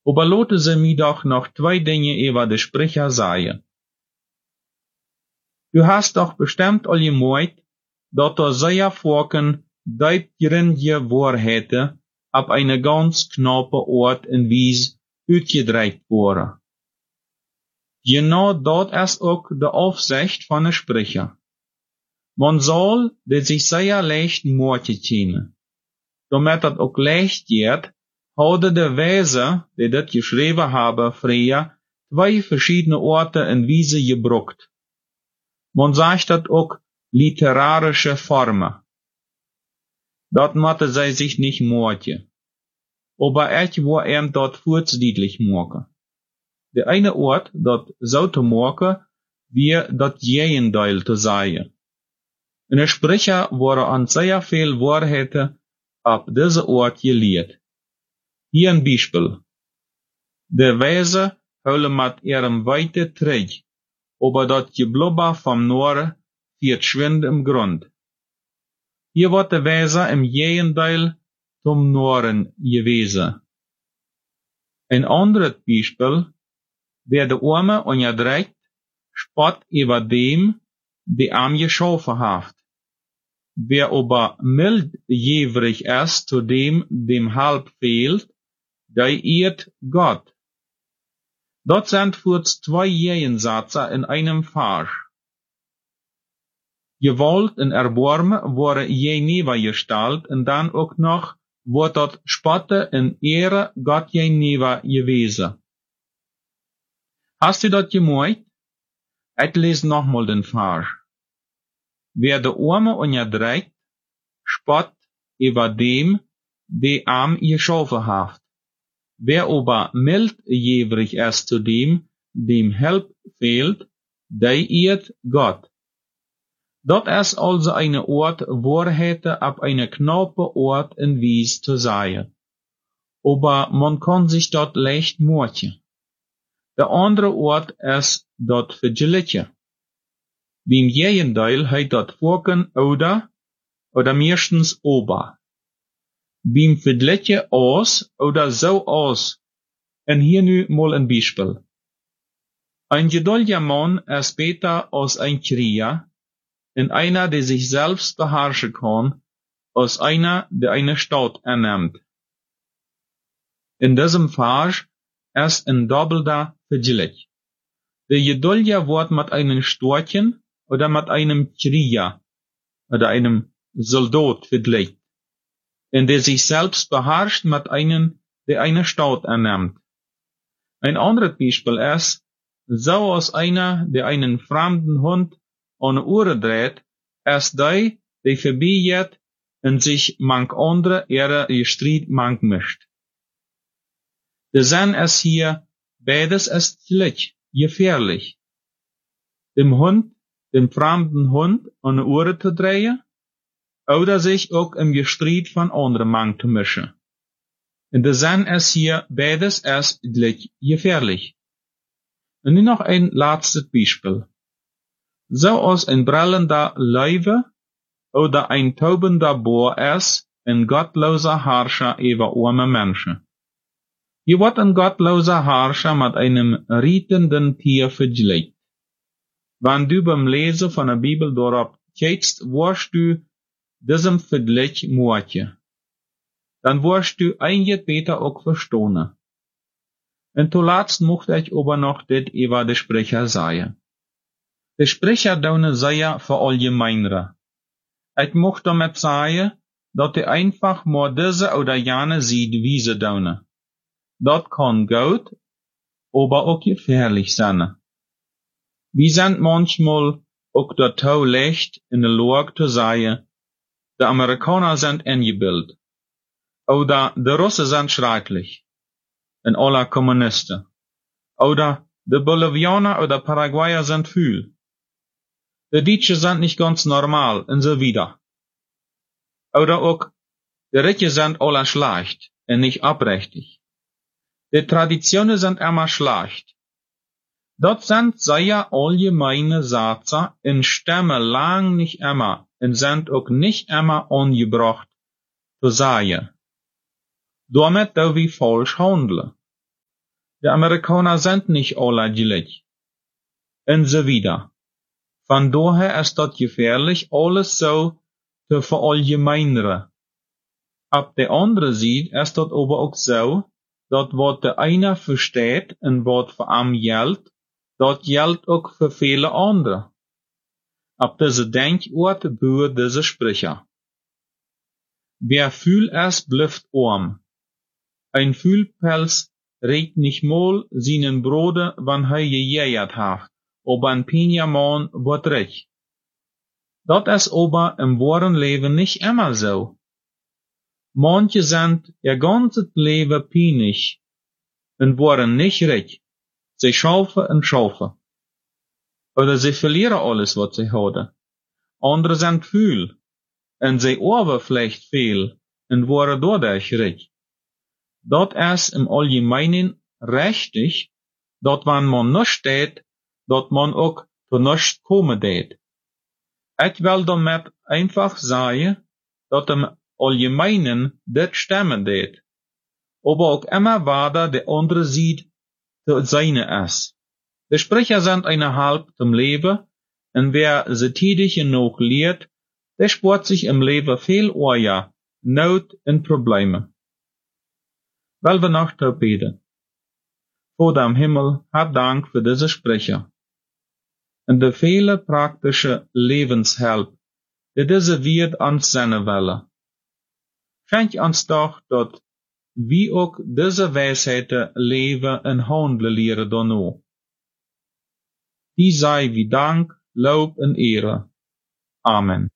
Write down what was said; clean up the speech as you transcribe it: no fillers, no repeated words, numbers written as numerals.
Aber loten ze mir doch noch 2 Dinge über de Sprecher sagen. Du hast doch bestimmt al gemerkt, dat er sehr Volken deutliche Wahrheiten ab eine ganz knappe Art und Weise uitgedrukt worden. Genau dat is ook de Aufsicht van de Sprecher. Man soll dit sich sehr leicht moeite kennen. Damit dat ook leicht geht, hadden de Weise, die dit geschreven hebben, früher 2 verschiedene Orte en Weise gebruikt. Man sagt dat ook literarische Formen. Dat moeten zij sich nicht moeite. Aber ich will dat voortduidelijk maken. De eine Ort, dat zou te maken, wie dat Gegenteil te zeggen. In de Sprecher worden an sehr viel Wahrheiten ab diese Ort geleerd. Hier ein Beispiel. De Weise houden met ihrem Weite terug, aber dat Geblubber vom Norden verschwindet im Grund. Hier wordt de Weise im Gegenteil zum Norden gewesen. Ein anderes Beispiel, wer de Arme onderdrukt, spot über dem, die arm geschaffen hat. Wer aber mildjährig ist zu dem halb fehlt, der ehrt Gott. Dort sind kurz 2 Gegensatzer in einem Vers. Gewalt und Erbarmen worden gegenübergestellt und dann auch noch wordt dat Spotte und Ehre Gott gegenüber gewesen. Hast du dat gemerkt? Ich lese nochmal den Vers. Wer de Arme onderdrukt, spott über dem, die arm geschaffen hat. Wer aber mildjährig ist zu dem Help fehlt, der ehrt Gott. Dat is also eine Ort Wahrheiten ab eine knappe Ort und Weise zu sagen. Aber man kann sich dort leicht merken. Der andere Ort ist dort Vergleiche. Beim Gegenteil heißt dort Volken oder meistens ober. Beim Vergleiche aus oder so aus. Und hier nu mal ein Beispiel. Ein geduldiger Mann ist besser als ein Krieger, und einer, der sich selbst beherrschen kann, als einer, der eine Stadt einnimmt. In diesem Vers ist ein doppelter Vergleich. Der Geduldige wird mit einem Storchen oder mit einem Krieger oder einem Soldat vergleicht, und der sich selbst beherrscht mit einem, der eine Stadt einnimmt. Ein anderes Beispiel ist, so als einer, der einen fremden Hund an Ohren dreht, ist der vorbeigeht und sich manch andere ihre Streit manch mischt. Der Sinn ist hier, beides ist gleich, gefährlich. Dem fremden Hund an Ohren zu drehen, oder sich auch im Gestreit von anderen manch zu mischen. Und der Sinn ist hier, beides ist gleich gefährlich. Und nun noch ein letztes Beispiel. So als ein brillender Löwe oder ein taubender Bohr ist ein gottloser Herrscher über arme Menschen. Hier wird ein gottloser Herrscher mit einem rietenden Tier vergleicht. Wenn du beim Lesen von der Bibel darauf kijkst, wirst du diesem Vergleich merken. Dann wirst du einiges besser auch verstehen. Und zuletzt möchte ich aber noch das über die Sprecher sagen. Die Sprecher daunen sehr verallgemeinern. Ich möchte damit sagen, dass die einfach mal diese oder jene Siedweise daunen. Das kann gut, aber auch gefährlich sein. Wir sind manchmal auch dazu leicht in der Lage zu sagen, die Amerikaner sind eingebildet. Oder die Russen sind schrecklich. Und alle Kommunisten. Oder die Bolivianer oder Paraguayer sind fühl. Die Deutschen sind nicht ganz normal und so wieder. Oder auch, die Reiche sind alle schlecht und nicht aufrichtig. Die Traditionen sind immer schlecht. Das sind sehr allgemeine Sätze und stimmen lang nicht immer und sind auch nicht immer angebracht zu sagen. Damit darf wir falsch handeln. De Amerikaner sind nicht alle gleich. Und so wieder. Van daher ist dat gefährlich, alles so te verallgemeineren. Op de andere Seite ist dat aber auch so, dat wat de eine versteht und wat für am geldt, dat geldt auch für viele andere. Op diese Denkort buur diese Sprecher. Wer fühl es, blüft arm. Ein Fühlpelz regt nicht mal seinen Bruder, wann er gejägert hat, aber ein Pinjaman wird recht. Dat ist aber im wahren Leben nicht immer so. Manche sind ihr ganzes Leben pinig und waren nicht recht. Sie schaufen und schaufen. Oder sie verlieren alles, was sie haben. Andere sind fühl und sie arbeiten vielleicht viel und waren dadurch recht. Dat is im Allgemeinen richtig, dat wann man nicht steht, dat man auch zu nichts kommen deed. Ich will damit einfach sagen, dat im Allgemeinen dit stemmen deed, aber auch immer weiter de andere Seite zu seine ist. Die Sprecher sind eine halb zum Leben, und wer sie tätig genug lehrt, der spart sich im Leben viel Oja, Not und Probleme. Weil wir noch beten. Vater im Himmel, hab Dank für diese Sprecher und die viele praktische Lebenshelp, die diese Welt uns senden wollen. Schenk uns doch, dass wir auch diese Weisheiten leben und handeln lehren danach. Die sei wie Dank, Lob und Ehre. Amen.